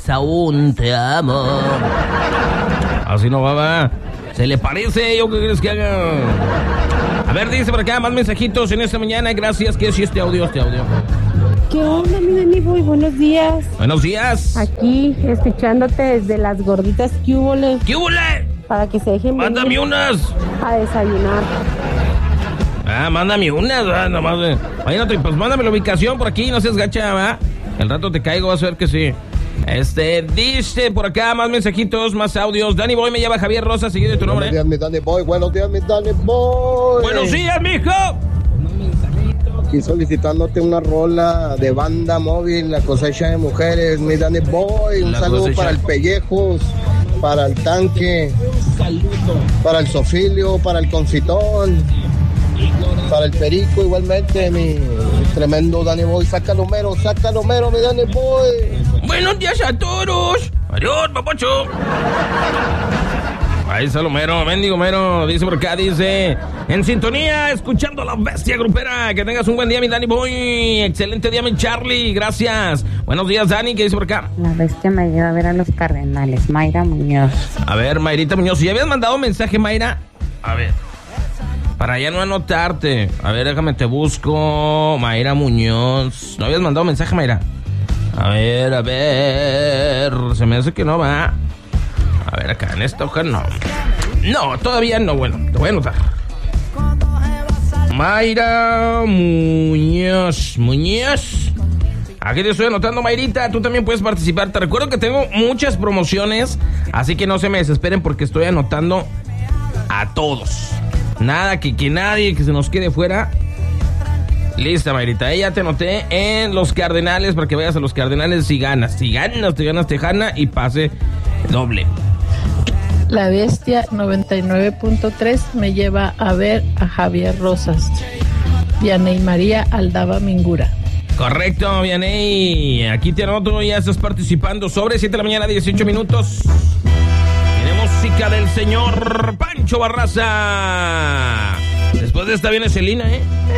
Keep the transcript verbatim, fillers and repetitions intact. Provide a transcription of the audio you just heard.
aún te amo. Así no va, va. Se le parece, ¿yo qué quieres que haga? A ver, dice por acá, más mensajitos en esta mañana. Gracias, ¿qué es este audio, este audio? ¿Qué onda, mi Dani Boy? Buenos días. Buenos días. Aquí, escuchándote desde las gorditas ¿Qué hubole? ¿Qué hubole? Para que se dejen Mándame venir unas. a desayunar. Ah, mándame unas, ah, nomás. Eh. Imagínate, pues mándame la ubicación por aquí, no seas gacha, ¿va? El rato te caigo, vas a ver que sí. Este, dice por acá, más mensajitos, más audios. Dani Boy, me llama Javier Rosa, seguido de tu nombre. Buenos días, mi Dani Boy. Buenos días, mi Dani Boy. Buenos días, mijo. Aquí solicitándote una rola de Banda Móvil, La Cosecha de Mujeres, mi Dani Boy. Un La saludo cosecha. para el Pellejos, para el Tanque, para el Sofilio, para el Confitón, para el Perico, igualmente, mi tremendo Dani Boy. Saca número, saca número, mi Dani Boy. Buenos días a todos. Adiós, papacho. Ahí está Lomero, mendigo Mero. Dice por acá, dice: en sintonía, escuchando a la bestia grupera. Que tengas un buen día, mi Dani Boy. Excelente día, mi Charlie. Gracias. Buenos días, Dani. ¿Qué dice por acá? La bestia me lleva a ver a los Cardenales. Mayra Muñoz. A ver, Mayrita Muñoz. ¿Ya habías mandado un mensaje, Mayra? A ver. Para ya no anotarte. A ver, déjame, te busco. Mayra Muñoz. ¿No habías mandado un mensaje, Mayra? A ver, a ver. Se me hace que no va. A ver, acá en esta hoja no. No, todavía no. Bueno, te voy a anotar. Mayra Muñoz. Muñoz. Aquí te estoy anotando, Mayrita. Tú también puedes participar. Te recuerdo que tengo muchas promociones, así que no se me desesperen porque estoy anotando a todos. Nada, que, que nadie que se nos quede fuera. Lista, Mayrita. Eh, ya te anoté en los Cardenales para que vayas a los Cardenales y ganas. Si ganas, te ganas tejana y pase doble. La bestia noventa y nueve punto tres me lleva a ver a Javier Rosas. Vianey María Aldaba Mingura. Correcto, Vianey. Aquí te anoto, ya estás participando. Sobre siete de la mañana, dieciocho minutos. Tiene música del señor Pancho Barraza. Después de esta viene Selena, ¿eh?